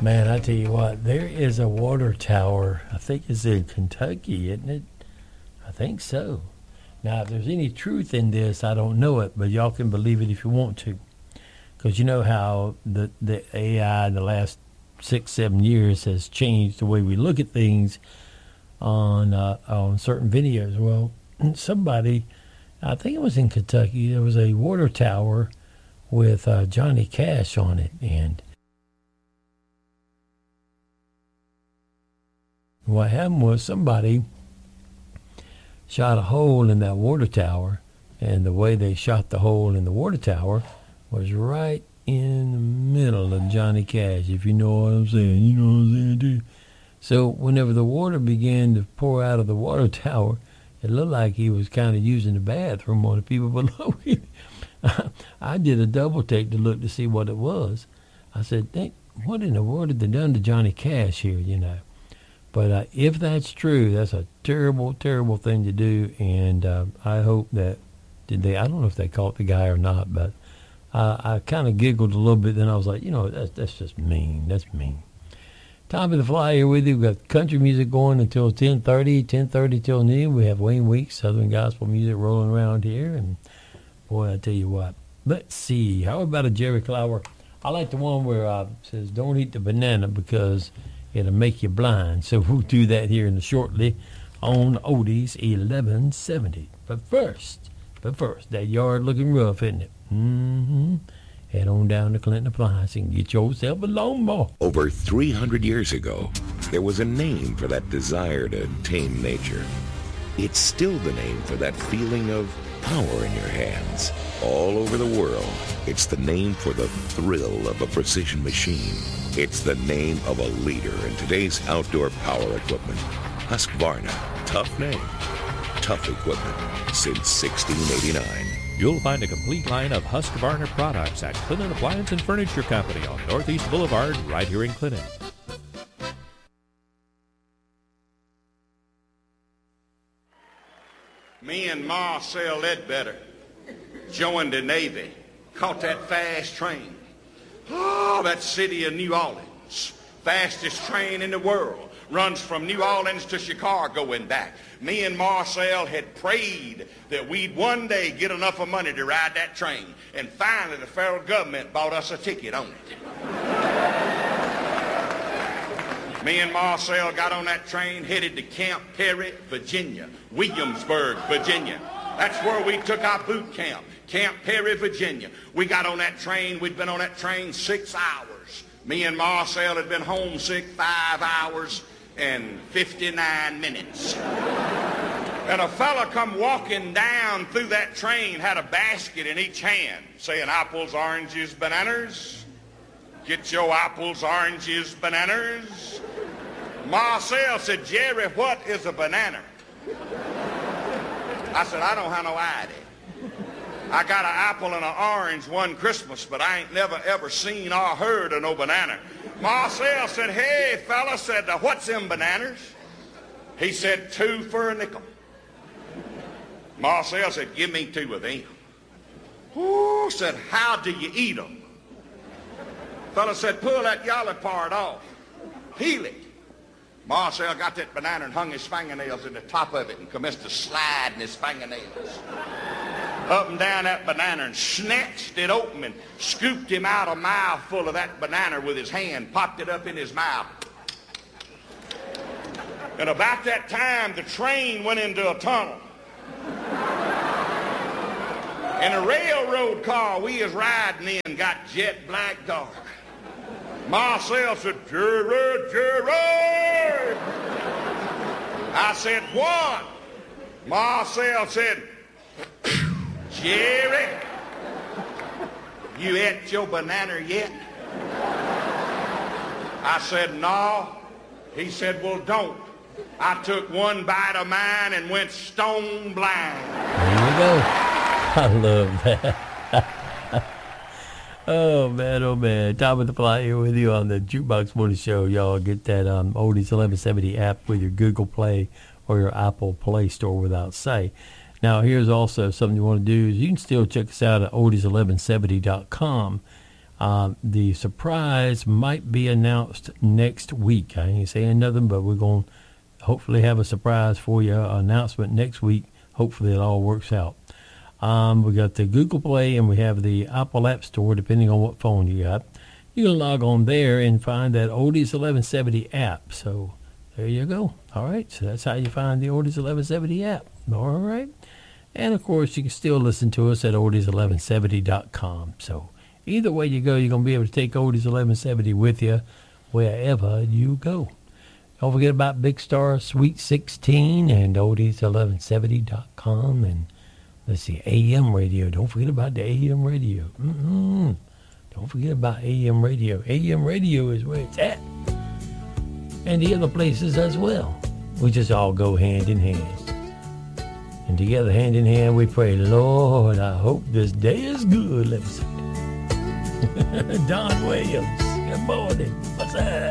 Man, I tell you what, there is a water tower. I think it's in Kentucky, isn't it? I think so. Now, if there's any truth in this, I don't know it, but y'all can believe it if you want to. Because you know how the AI in the last 6-7 years has changed the way we look at things on certain videos. Well, somebody, I think it was in Kentucky, there was a water tower with Johnny Cash on it, and what happened was somebody shot a hole in that water tower, and the way they shot the hole in the water tower was right in the middle of Johnny Cash, if you know what I'm saying. You know what I'm saying, too? So whenever the water began to pour out of the water tower, it looked like he was kind of using the bathroom on the people below him. I did a double take to look to see what it was. I said, what in the world have they done to Johnny Cash here, you know? But if that's true, that's a terrible, terrible thing to do, and I hope that, I don't know if they caught the guy or not, but I kind of giggled a little bit, then I was like, that's just mean. That's mean. Time of the Fly here with you. We've got country music going until 10:30 till noon. We have Wayne Weeks, Southern Gospel music rolling around here, and boy, I tell you what. Let's see. How about a Jerry Clower? I like the one where it says, don't eat the banana because it'll make you blind. So we'll do that here in the shortly on Oldies 1170. But first, that yard looking rough, isn't it? Mm-hmm. Head on down to Clinton Appliance and get yourself a lawnmower. Over 300 years ago, there was a name for that desire to tame nature. It's still the name for that feeling of power in your hands. All over the world, it's the name for the thrill of a precision machine. It's the name of a leader in today's outdoor power equipment. Husqvarna. Tough name. Tough equipment since 1689. You'll find a complete line of Husqvarna products at Clinton Appliance and Furniture Company on Northeast Boulevard, right here in Clinton. Me and Marcel Ledbetter joined the Navy, caught that fast train. Oh, that city of New Orleans, fastest train in the world, runs from New Orleans to Chicago and back. Me and Marcel had prayed that we'd one day get enough of money to ride that train, and finally the federal government bought us a ticket on it. Me and Marcel got on that train, headed to Camp Perry, Virginia, Williamsburg, Virginia. That's where we took our boot camp, Camp Perry, Virginia. We got on that train. We'd been on that train 6 hours. Me and Marcel had been homesick 5 hours and 59 minutes. And a fella come walking down through that train, had a basket in each hand, saying, apples, oranges, bananas. Get your apples, oranges, bananas. Marcel said, Jerry, what is a banana? I said, I don't have no idea. I got an apple and an orange one Christmas, but I ain't never ever seen or heard of no banana. Marcel said, hey, fella, said, what's them bananas? He said, 2 for a nickel. Marcel said, give me 2 of them. Ooh, said, how do you eat them? Fella said, pull that yellow part off. Peel it. Marcel got that banana and hung his fingernails in the top of it and commenced to slide in his fingernails up and down that banana and snatched it open and scooped him out a mouthful of that banana with his hand, popped it up in his mouth. And about that time, the train went into a tunnel. And a railroad car we was riding in got jet black dark. Marcel said, Jerry, Jerry. I said, what? Marcel said, Jerry, you ate your banana yet? I said, no. He said, well, don't. I took one bite of mine and went stone blind. There you go. I love that. Oh, man. Top of the Fly here with you on the Jukebox Morning Show. Y'all get that Oldies 1170 app with your Google Play or your Apple Play Store without say. Now, here's also something you want to do is you can still check us out at oldies1170.com. The surprise might be announced next week. I ain't saying nothing, but we're going to hopefully have a surprise for you, announcement next week. Hopefully it all works out. We got the Google Play and we have the Apple App Store, depending on what phone you got. You can log on there and find that Oldies 1170 app. So there you go. All right. So that's how you find the Oldies 1170 app. All right. And, of course, you can still listen to us at oldies1170.com. So either way you go, you're going to be able to take Oldies 1170 with you wherever you go. Don't forget about Big Star Sweet 16 and oldies1170.com. And let's see, AM radio. Don't forget about the AM radio. Don't forget about AM radio. AM radio is where it's at. And the other places as well. We just all go hand in hand. And together, hand in hand, we pray, Lord, I hope this day is good. Let me see. Don Williams, good morning. What's that?